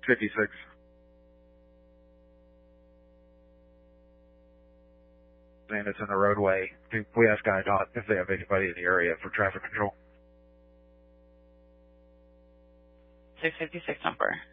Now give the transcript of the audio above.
656. And it's in the roadway. We ask IDOT if they have anybody in the area for traffic control. 656 number.